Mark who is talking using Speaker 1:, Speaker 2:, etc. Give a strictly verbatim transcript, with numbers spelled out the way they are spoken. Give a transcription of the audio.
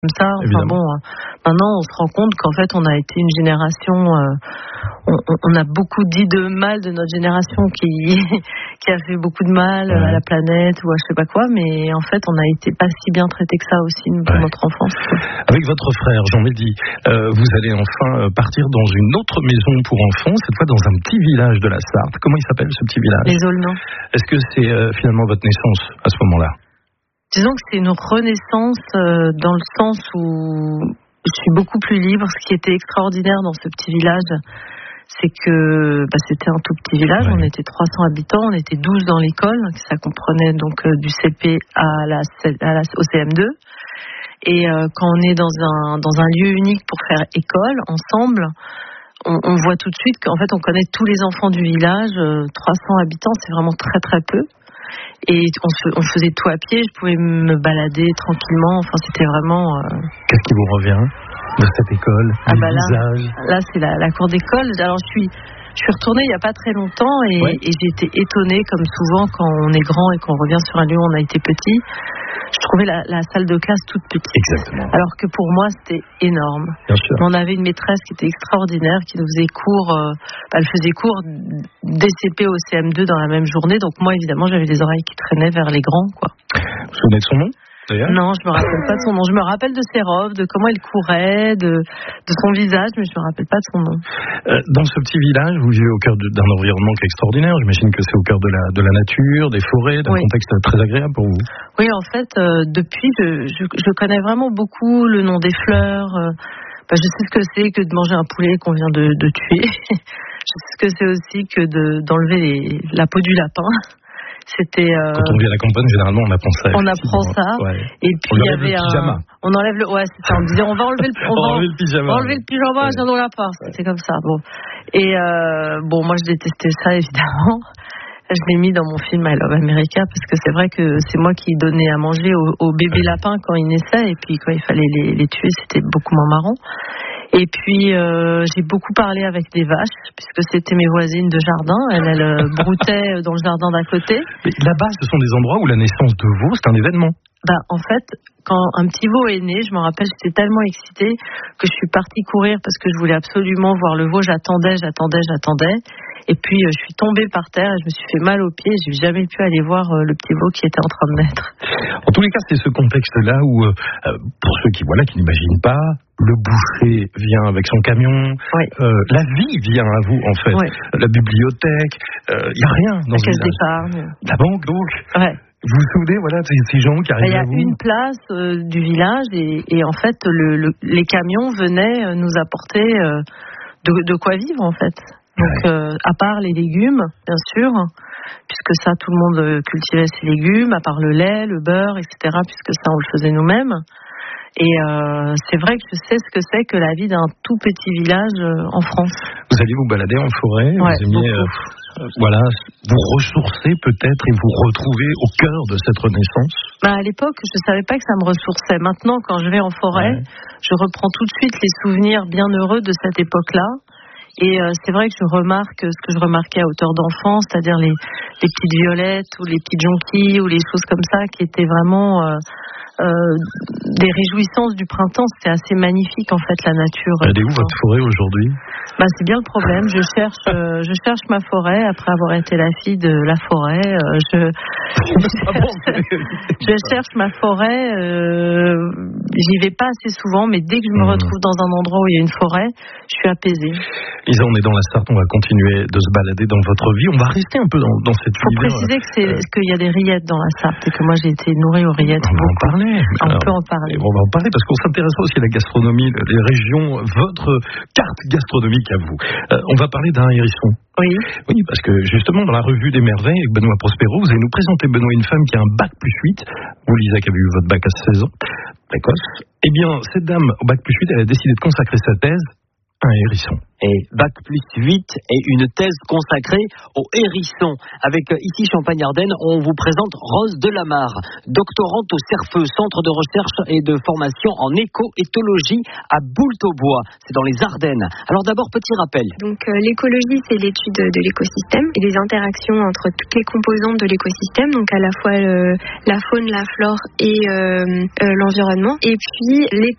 Speaker 1: comme ça. Enfin bon, euh, maintenant on se rend compte qu'en fait on a été une génération, euh, on, on a beaucoup dit de mal de notre génération qui qui a fait beaucoup de mal ouais. à la planète ou à je sais pas quoi, mais en fait on a été pas si bien traités que ça aussi pour ouais. notre enfance.
Speaker 2: Avec votre frère Jean-Mehdi, euh, vous allez enfin partir dans une autre maison pour enfants, cette fois dans un petit village de la Sarthe. Comment il s'appelle ce petit village?
Speaker 1: Les Aulnans.
Speaker 2: Est-ce que c'est euh, finalement votre naissance à ce moment-là?
Speaker 1: Disons que c'est une renaissance euh, dans le sens où je suis beaucoup plus libre. Ce qui était extraordinaire dans ce petit village, c'est que bah, c'était un tout petit village. Ouais. On était trois cents habitants, on était douze dans l'école. Ça comprenait donc euh, du C P à la, à la, au C M deux. Et euh, quand on est dans un, dans un lieu unique pour faire école, ensemble, on, on voit tout de suite qu'en fait on connaît tous les enfants du village. Euh, trois cents habitants, c'est vraiment très très peu. Et on, se, on faisait tout à pied, je pouvais me balader tranquillement, enfin c'était vraiment... Euh...
Speaker 2: Qu'est-ce qui vous revient de cette école,
Speaker 1: ah
Speaker 2: des
Speaker 1: bah là,
Speaker 2: visages?
Speaker 1: Là c'est la, la cour d'école, alors je suis, je suis retournée il n'y a pas très longtemps et, ouais. et j'ai été étonnée comme souvent quand on est grand et qu'on revient sur un lieu où on a été petit. Je trouvais la, la salle de classe toute petite.
Speaker 2: Exactement.
Speaker 1: Alors que pour moi, c'était énorme.
Speaker 2: Bien sûr.
Speaker 1: On avait une maîtresse qui était extraordinaire, qui nous faisait cours, euh, elle faisait cours des C P au C M deux dans la même journée. Donc moi, évidemment, j'avais les oreilles qui traînaient vers les grands, quoi.
Speaker 2: Vous vous souvenez de son nom?
Speaker 1: Non, je me rappelle pas de son nom. Je me rappelle de ses robes, de comment il courait, de, de son visage, mais je me rappelle pas de son nom.
Speaker 2: Euh, dans ce petit village, vous vivez au cœur de, d'un environnement qui est extraordinaire. J'imagine que c'est au cœur de la, de la nature, des forêts, d'un oui. contexte très agréable pour vous.
Speaker 1: Oui, en fait, euh, depuis, je, je, je connais vraiment beaucoup le nom des fleurs. Euh, bah, je sais ce que c'est que de manger un poulet qu'on vient de, de tuer. Je sais ce que c'est aussi que de, d'enlever les, la peau du lapin. C'était euh...
Speaker 2: quand on vit à la campagne, généralement on apprend ça.
Speaker 1: On apprend ça.
Speaker 2: Ouais.
Speaker 1: Et puis il y avait un. On enlève le. Ouais, c'est ça. On disait on va enlever le. On, on va enlever le pyjama. On va enlever le pyjama. Ouais. Dans la part. C'était ouais. comme ça. Bon. Et euh, bon, moi je détestais ça évidemment. Je l'ai mis dans mon film I Love America parce que c'est vrai que c'est moi qui donnais à manger aux, aux bébés lapins quand ils naissaient et puis quand il fallait les, les tuer, c'était beaucoup moins marrant. Et puis euh, j'ai beaucoup parlé avec des vaches puisque c'était mes voisines de jardin. Elles, elles broutaient dans le jardin d'à côté.
Speaker 2: Mais là-bas, ce sont des endroits où la naissance de veaux, c'est un événement.
Speaker 1: Bah, en fait, quand un petit veau est né, je me rappelle, j'étais tellement excitée que je suis partie courir parce que je voulais absolument voir le veau. J'attendais, j'attendais, j'attendais. Et puis, euh, je suis tombée par terre et je me suis fait mal aux pieds. J'ai jamais pu aller voir euh, le petit veau qui était en train de naître.
Speaker 2: En tous les cas, c'est ce contexte-là où, euh, pour ceux qui, voilà, qui n'imaginent pas, le boucher vient avec son camion. Oui. Euh, la vie vient à vous, en fait. Oui. La bibliothèque, il euh, n'y a rien dans ce village. La caisse d'épargne. La banque, donc. Ouais. Vous vous souvenez, voilà, ces, ces gens qui arrivent à vous?
Speaker 1: Il y a une place euh, du village et, et en fait, le, le, les camions venaient nous apporter euh, de, de quoi vivre, en fait. Donc, ouais. euh, à part les légumes, bien sûr, puisque ça, tout le monde cultivait ses légumes, à part le lait, le beurre, et cetera, puisque ça, on le faisait nous-mêmes. Et euh, c'est vrai que je sais ce que c'est que la vie d'un tout petit village euh, en France.
Speaker 2: Vous alliez vous balader en forêt,
Speaker 1: ouais,
Speaker 2: vous aimiez euh, voilà, vous ressourcer peut-être et vous retrouver au cœur de cette renaissance.
Speaker 1: Bah à l'époque, je ne savais pas que ça me ressourçait. Maintenant, quand je vais en forêt, ouais. je reprends tout de suite les souvenirs bien heureux de cette époque-là. Et euh, c'est vrai que je remarque ce que je remarquais à hauteur d'enfant, c'est-à-dire les, les petites violettes ou les petites jonquilles ou les choses comme ça qui étaient vraiment euh, euh, des réjouissances du printemps. C'était assez magnifique en fait la nature.
Speaker 2: Elle est où votre forêt aujourd'hui?
Speaker 1: Bah, c'est bien le problème. Je cherche, euh, je cherche ma forêt après avoir été la fille de la forêt. Euh, je, je, cherche, je cherche ma forêt. Euh, j'y vais pas assez souvent, mais dès que je me retrouve dans un endroit où il y a une forêt, je suis apaisée.
Speaker 2: Lisa, on est dans la Sarthe, on va continuer de se balader dans votre vie. On va rester un peu dans, dans cette vie.
Speaker 1: Il faut préciser que c'est, euh... qu'il y a des rillettes dans la Sarthe et que moi j'ai été nourrie aux rillettes.
Speaker 2: On va en parler.
Speaker 1: On Alors, peut en parler.
Speaker 2: On va en parler parce qu'on s'intéresse aussi à la gastronomie, les régions, votre carte gastronomique à vous. Euh, on va parler d'un hérisson.
Speaker 1: Oui.
Speaker 2: Oui, parce que justement, dans la revue des merveilles avec Benoît Prospero, vous allez nous présenter, Benoît, une femme qui a un bac plus huit. Vous, Lisa, qui avez eu votre bac à seize ans, précoce. Eh bien, cette dame au bac plus huit, elle a décidé de consacrer sa thèse Un hérisson.
Speaker 3: Et bac plus huit et une thèse consacrée aux hérissons. Avec ici Champagne-Ardenne, on vous présente Rose Delamarre, doctorante au CERFEU, Centre de recherche et de formation en éco-éthologie à Boultaubois. C'est dans les Ardennes. Alors d'abord, petit rappel.
Speaker 4: Donc euh, l'écologie, c'est l'étude de l'écosystème et des interactions entre toutes les composantes de l'écosystème, donc à la fois euh, la faune, la flore et euh, euh, l'environnement. Et puis les